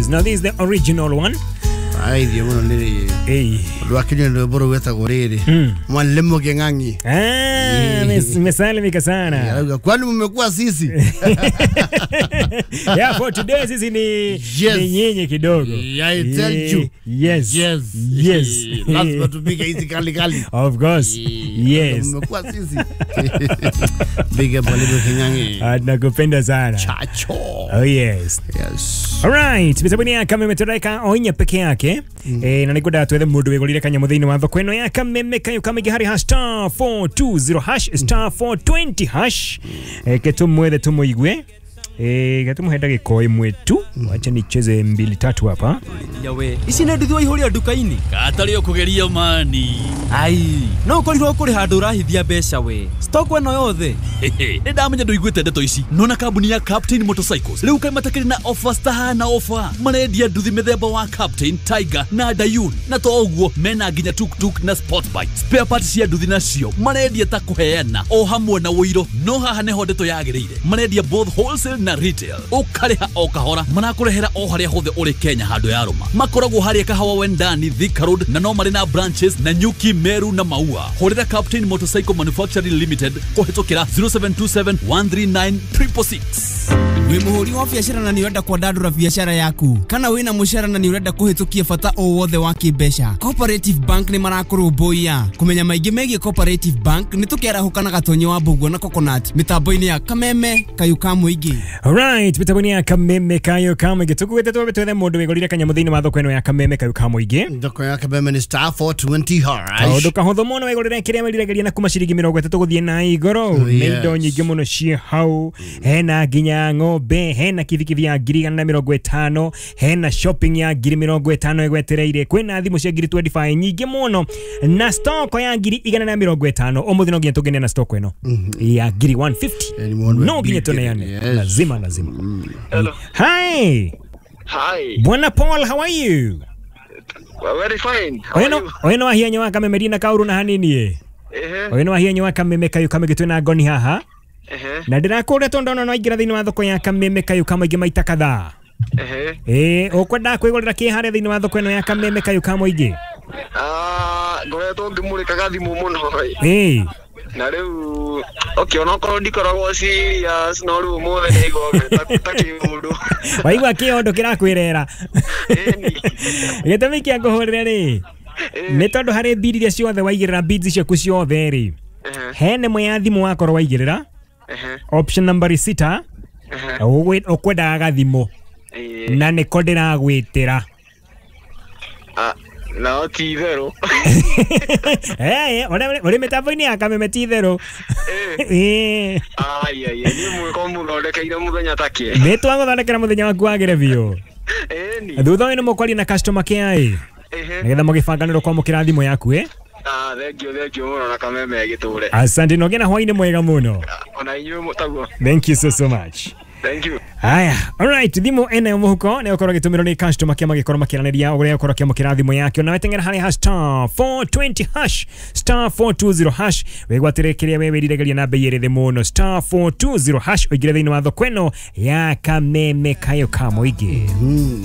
Yes, now this is the original one. Ai dia mono nere. Lo akinyo ndo boro weta gorere. Mwalimu kengangi. Mesalimika sana. Kwani mmekuwa sisi? Yeah, for today sisi ni nyenye kidogo. I tell you. Yes. Lazima tupige hizi kali. Of course. Yes. Mmekuwa sisi. Big up mwalimu kengangi. Nakupenda sana. Chacho. Oh yes. Alright, bisabuni ya Kameme turaika oinya peke yake. Na nikuda tuwethe mundu wigurire kanyamo thiini wa thoko ino ya Kameme kayo kamigi hari #420# #420#. Ketumwethe tumuigwe. Gatumuhenda gikoi mwetu. Wacha nicheze 2-3 hapa. Yawe, ici nä ndithio ihå nduka-inĩ gatarĩ o kũgeria mani. Ai, no ũkorirwo kũrĩ handũ ũrahithia mbeca we. Stock ĩno yothe Nĩ ndamenya ndũiguĩte ndeto ici. Nona kambuni ya Captain Motorcycles rĩu kaĩ matakĩrĩ na offers tahana offer. Marendia nduthi mĩthemba wa Captain, Tiger na Dayun. Na to ũguo mena nginya tuk-tuk na sport bike. Spare parts cia nduthi nacio marendia ta kũheana o hamwe na ũiro. No haha nĩho ndeto yagĩrĩire. Marendia both wholesale na retail. Ũkarĩha o kahora marakũrehera o harĩa hothe ũrĩ Kenya handũ ya Roma. Makoragwo harĩa Kahawa Wendani, Thika Road na no marĩ na branches na Nyuki, Meru na Maua. Hũrĩra Captain Motorcycle Manufacturing Limited kũhĩtũkĩra 0727139666. wĩ mũhũri wa biacara na nĩũrenda kwandandũra biacara yaku kana wĩna mũcara na nĩũrenda kũhĩtũkia bata o wothe wa kĩmbeca. Cooperative Bank nĩ marakũrũmbũiya. Kũmenya maingĩ megiĩ Cooperative Bank nĩ tũkĩarahũka na gatonyo wa Mbũguo na Coconut mĩtambo-inĩ ya Kameme kayo ka mũingĩ. Alright, mĩtambo-inĩ ya Kameme kayo ka mũingĩ tũkuĩte twethe mũndũ wigurire kanyamo thiini wa thoko ino ya Kameme kayo ka mũingĩ. Thoko ya Kameme ni *420#. Kaundu kahotho mũno wigurire kĩrĩa meriregeria na kuma ciringi 30 tũgũthiĩ na igũrũ. Nĩ indo nyingĩ mũno ciĩ hau. Hena nginya ng'ombe, hena kithikithi ya 150, hena shopping ya 150 igwetereire, kwĩna thimũ cia 25 nyingĩ mũno na stock ya 150. Ũmũthĩ no nginya tũngene na stock ĩno ya 150. No nginya tuneane. Lazima. Hello. Hi. Bwana Paul, how are you? Very fine. Oyeno wahienyo wa Kameme rina kauru na hanini oyeno wahienyo wa Kameme kayo kamegitwe na ngoni haha. Na ndirakũria tondu no ingira thiini wa thoko ya Kameme kayo kamaingĩ maita kadhaa. Ukwenda kwigurira ki haria thiini wa thoko ino ya Kameme kayo ka mũingĩ? Ngoretwo ngĩmũrĩkaga thimũ mũno. Na rĩu onokorwo ndikoragwo serious no rĩu mũthĩ nĩigua ta kĩũndũ. Waigua kĩũndũ kĩrakwĩrera. Gĩtũmi kĩa ngũhũrĩre rĩ nĩ tondũ harĩ bid iria ciothe waigĩrĩra bids ciaku ciothe rĩ hene mwe ya thimũ wakorwo waigĩrĩra option number 6 ũkwendaga gathimũ na nĩko ndĩragwĩtĩra. No ti itherũ. Ũrĩ mĩtambo-inĩ ya Kameme ti itherũ. Niĩ mwĩko mũthondekeire mũthenya ta kĩ. Nĩ twagũthondekera mũthenya waku wagĩre biũ. Thutha ũyũ nĩ mũkwaria na customer care nĩgetha mũgĩbanganĩrwo kwamũkĩra thimũ yaku. Thengiũ mũno na Kameme gĩtũre. Asante, no gena hwainĩ mwega mũno. Ona inyuĩ mũtaguo. Thank you so much. Thank you. Haya, alright, thimũ ene yo mũhuko nĩ ũkorwo gĩtũmĩrwo nĩ customer kia magĩkorwo makĩranĩria ũrĩa ũkorwo kĩamũkĩra thimũ yake. Na wetengera harĩ *420# *420# wĩgwatĩre kĩrĩa we wĩriregeria na bei ĩrĩ thĩ mũno *420# ũingĩre thĩinĩ wa thoko ĩno ya Kameme kayo ka mũingĩ.